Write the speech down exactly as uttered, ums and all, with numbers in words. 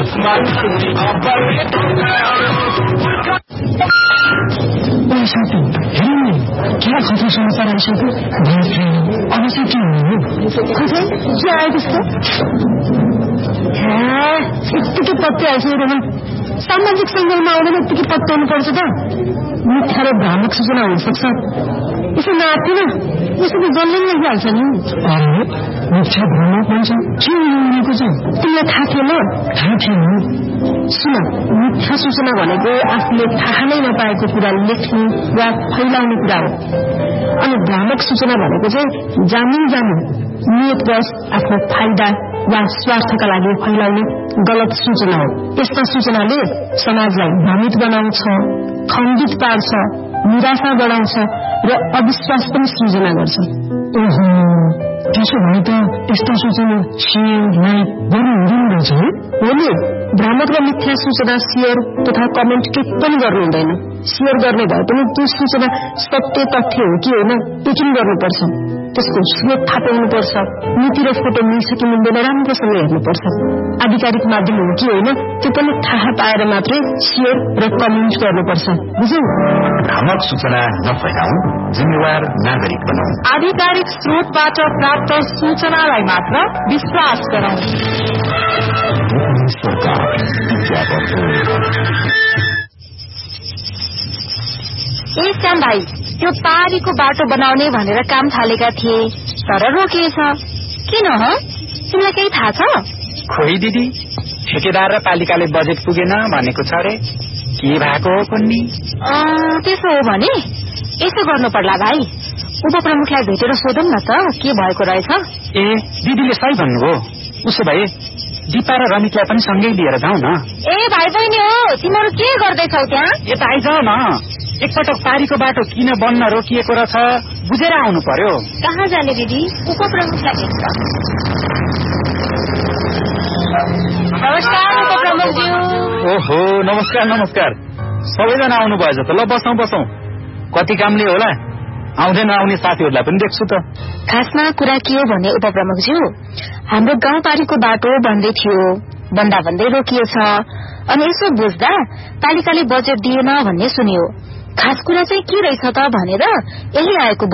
क्या खबर समाचार आइसक्यो? अब चाहिँ के हुनु? खोजे के आयो त्यस्तो? यत्तिकै पत्ते आइसक्यो रोहन। सामाजिक सञ्जालमा आउँदैन यत्तिकै पत्याउनु पर्छ त। मिथ्या र भ्रामक सूचना हुनसक्छ। यसो नआत्तिन यसो त जसले नै हाल्छ नि। अरे मिथ्या भ्रामक भन्छ के हुनुको छ? तिमीलाई थाहा थिएन? थाहा थिएन। सुन, मिथ्या सूचना भनेको आफूले थाहा नै नपाएको कुरा लेख्ने वा फैलाउने कुरा हो। अनि भ्रामक सूचना भनेको चाहिँ जानी जानी नियतवश आफ्नो फाइदा वा स्वार्थका लागि फैलाउने गलत सूचना हो। यस्ता सूचनाले समाजलाई भ्रमित बनाउँछ, खण्डित पार्छ, निराशा बढाउँछ र अविश्वास पनि सृजना गर्छ। ओहो, त्यसो भने त यस्ता सूचना सेयर लाइक गर्नु हुँदैन रहेछ है? हो नि, भ्रामक र मिथ्या सूचना सेयर तथा कमेन्ट केही पनि गर्नु हुँदैन। सेयर गर्ने भए पनि त्यो सूचना सत्य तथ्य हो कि होइन पेकिङ गर्नुपर्छ। त्यसको स्रोत थाहा पाउनुपर्छ। नीति र फोटो मिल्छ कि मिल्दैन राम्रोसँग हेर्नुपर्छ। आधिकारिक माध्यम हो कि होइन त्यो पनि थाहा पाएर मात्रै सेयर र कमेन्ट गर्नुपर्छ। बुझ्यौ? भ्रामक सूचना नफैलाऊ, जिम्मेवार नागरिक बनाऊ। आधिकारिक स्रोतबाट प्राप्त सूचनालाई मात्र विश्वास गरौं। ए श्याम भाइ, त्यो पारीको बाटो बनाउने भनेर काम थालेका थिए तर रोकिएछ। किन हो? तिमीलाई केही थाहा छ? खोइ दिदी, ठेकेदार र पालिकाले बजेट पुगेन भनेको छ रे। के भएको हो कुन्नी? त्यसो हो भने यसो गर्नु पर्ला भाइ, उपप्रमुखलाई भेटेर सोधौं न त के भएको रहेछ। ए दिदीले सही भन्नुभयो। उसो भए दिपा र रमितलाई पनि सँगै लिएर जाउँ न। ए भाइ बहिनी हो, तिमीहरू के गर्दैछौ त्यहाँ? यता आइजाऊ न। एकपटक पारीको बाटो किन बन्न रोकिएको रहेछ बुझेर आउनु पर्यो। कहाँ जाने दिदी? उपप्रमुखलाई भेट्छ। नमस्कार उपप्रमुखज्यू। ओहो, नमस्कार नमस्कार। सबैजना आउनु भएछ त। ल बसौँ बसौँ। कति कामले होला, आउँदै नआउने साथीहरूलाई पनि देख्छु त। खासमा कुरा के हो भने उपप्रमुखज्यू, हाम्रो गाउँपारीको बाटो बन्दै थियो, बन्दा भन्दै रोकिएछ। अनि यसो बुझ्दा पालिकाले बजेट दिएन भन्ने सुनियो। खास कुरा चाहिँ के रहेछ त भनेर यही आएको